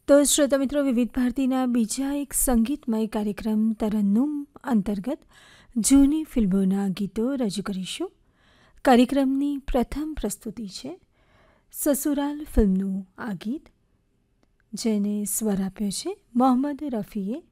તો શ્રોતા મિત્રો, વિવિધ ભારતીના બીજા એક સંગીતમય કાર્યક્રમ તરન્નુમ અંતર્ગત જૂની ફિલ્મોના ગીતો રજૂ કરીશું. કાર્યક્રમની પ્રથમ પ્રસ્તુતિ છે સસુરાલ ફિલ્મનું આ ગીત, જેને સ્વર આપ્યો છે મોહમ્મદ રફીએ.